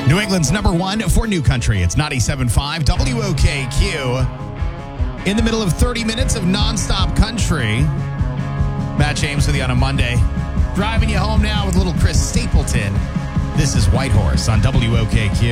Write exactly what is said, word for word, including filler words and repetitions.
New England's number one for New Country. It's ninety-seven point five W O K Q. In the middle of thirty minutes of nonstop country. Matt James with you on a Monday. Driving you home now with little Chris Stapleton. This is Whitehorse on W O K Q.